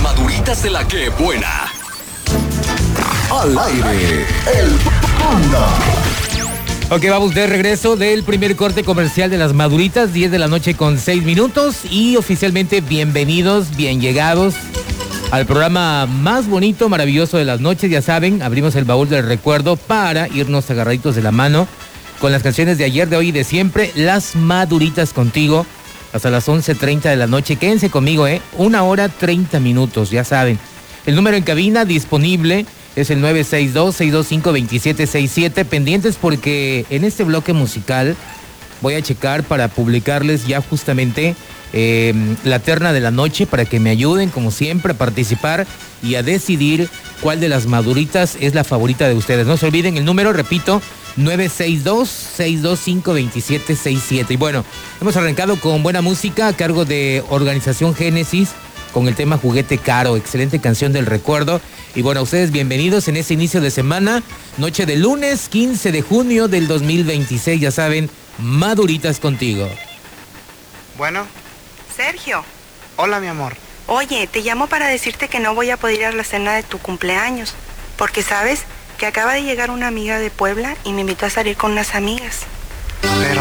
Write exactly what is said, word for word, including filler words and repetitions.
maduritas de la que buena. Al aire, el Panda. Ok, vamos de regreso del primer corte comercial de las maduritas, diez de la noche con seis minutos. Y oficialmente bienvenidos, bien llegados al programa más bonito, maravilloso de las noches. Ya saben, abrimos el baúl del recuerdo para irnos agarraditos de la mano con las canciones de ayer, de hoy y de siempre. Las maduritas contigo hasta las once treinta de la noche. Quédense conmigo, ¿eh? Una hora treinta minutos, ya saben. El número en cabina disponible es el nueve seis dos, seis dos cinco, dos siete seis siete. Pendientes porque en este bloque musical voy a checar para publicarles ya justamente eh, la terna de la noche para que me ayuden, como siempre, a participar y a decidir cuál de las maduritas es la favorita de ustedes. No se olviden el número, repito, nueve seis dos, seis dos cinco, dos siete seis siete. Y bueno, hemos arrancado con buena música a cargo de Organización Génesis, con el tema Juguete Caro, excelente canción del recuerdo. Y bueno, ustedes bienvenidos en este inicio de semana, noche de lunes quince de junio del dos mil veintiséis, ya saben, maduritas contigo. Bueno. Sergio. Hola, mi amor. Oye, te llamo para decirte que no voy a poder ir a la cena de tu cumpleaños, porque sabes que acaba de llegar una amiga de Puebla y me invitó a salir con unas amigas. Pero